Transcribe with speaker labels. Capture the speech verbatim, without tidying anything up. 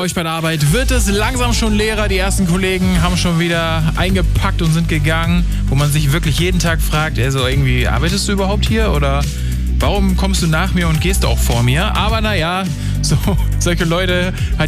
Speaker 1: euch bei der Arbeit? Wird es langsam schon leerer? Die ersten Kollegen haben schon wieder eingepackt und sind gegangen, wo man sich wirklich jeden Tag fragt, also irgendwie, arbeitest du überhaupt hier oder warum kommst du nach mir und gehst auch vor mir? Aber naja, so, solche Leute hat